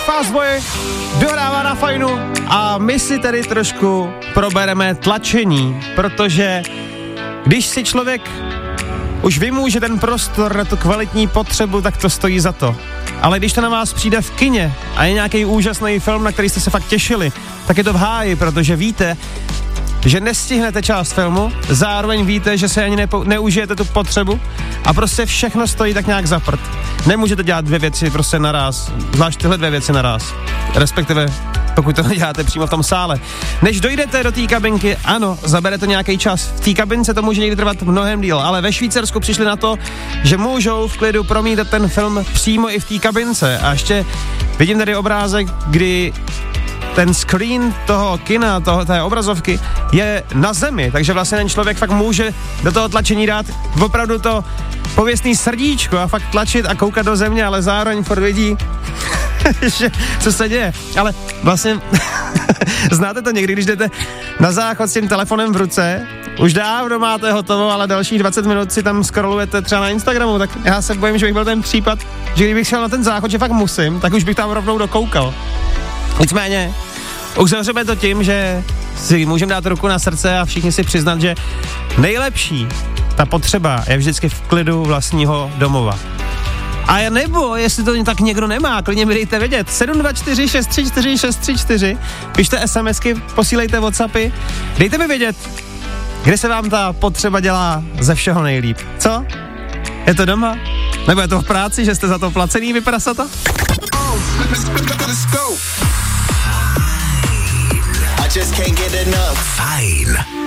Fastboy dohrává na fajnu a my si tady trošku probereme tlačení, protože když si člověk už vymůže ten prostor na tu kvalitní potřebu, tak to stojí za to. Ale když to na vás přijde v kině a je nějaký úžasný film, na který jste se fakt těšili, tak je to v háji, protože víte, že nestihnete část filmu, zároveň víte, že se ani neužijete tu potřebu a prostě všechno stojí tak nějak za prd. Nemůžete dělat dvě věci prostě naraz, zvlášť tyhle dvě věci naraz, respektive pokud to děláte přímo v tom sále. Než dojdete do té kabinky, ano, zabere to nějaký čas. V té kabince to může někdy trvat mnohem díl, ale ve Švýcarsku přišli na to, že můžou v klidu promítat ten film přímo i v té kabince. A ještě vidím tady obrázek, kdy ten screen toho kina, té obrazovky je na zemi, takže vlastně ten člověk fakt může do toho tlačení dát opravdu to pověstný srdíčko a fakt tlačit a koukat do země, ale zároveň furt vidí, že co se děje. Ale vlastně znáte to někdy, když jdete na záchod s tím telefonem v ruce, už dávno máte hotovo, ale dalších 20 minut si tam scrollujete třeba na Instagramu, tak já se bojím, že bych byl ten případ, že kdybych šel na ten záchod, že fakt musím, tak už bych tam rovnou dokoukal. Nicméně, uzavřeme to tím, že si můžeme dát ruku na srdce a všichni si přiznat, že nejlepší ta potřeba je vždycky v klidu vlastního domova. A nebo, jestli to tak někdo nemá, klidně mi dejte vědět. 724 634 634, pište SMSky, posílejte WhatsAppy, dejte mi vědět, kde se vám ta potřeba dělá ze všeho nejlíp. Co? Je to doma? Nebo je to v práci, že jste za to placený, vyprasata? Just can't get enough. Fajn.